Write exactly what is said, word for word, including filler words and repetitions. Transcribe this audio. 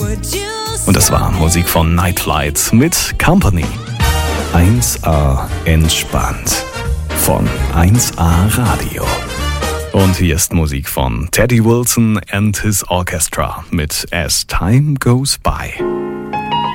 Und das war Musik von Night Flight mit Company. eins A entspannt von eins A Radio. Und hier ist Musik von Teddy Wilson and his Orchestra mit As Time Goes By.